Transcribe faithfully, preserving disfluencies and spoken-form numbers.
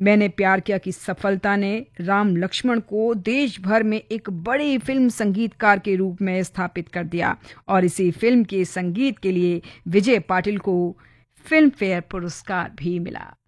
मैंने प्यार किया की सफलता ने राम लक्ष्मण को देश भर में एक बड़े फिल्म संगीतकार के रूप में स्थापित कर दिया और इसी फिल्म के संगीत के लिए विजय पाटिल को फिल्म फेयर पुरस्कार भी मिला।